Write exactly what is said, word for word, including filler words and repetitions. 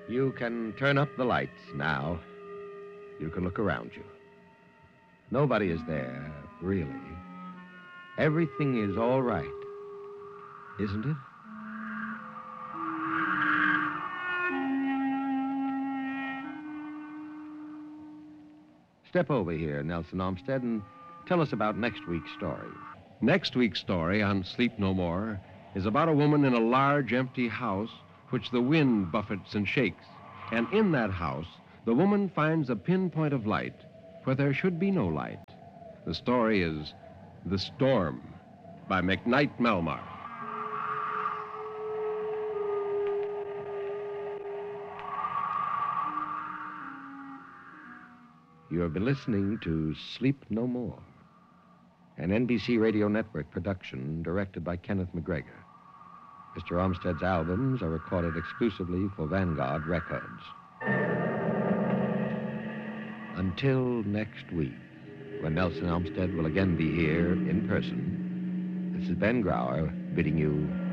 You can turn up the lights now. You can look around you. Nobody is there, really. Everything is all right, isn't it? Step over here, Nelson Olmsted, and tell us about next week's story. Next week's story on Sleep No More is about a woman in a large, empty house which the wind buffets and shakes. And in that house, the woman finds a pinpoint of light where there should be no light. The story is The Storm by McKnight Melmar. You have been listening to Sleep No More, an N B C Radio Network production directed by Kenneth McGregor. Mister Olmsted's albums are recorded exclusively for Vanguard Records. Until next week, when Nelson Olmsted will again be here in person, this is Ben Grauer bidding you